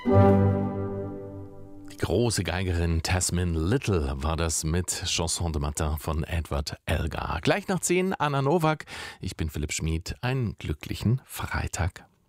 Die große Geigerin Tasmin Little war das mit Chanson de Matin von Edward Elgar. Gleich nach 10 Anna Nowak. Ich bin Philipp Schmid. Einen glücklichen Freitag.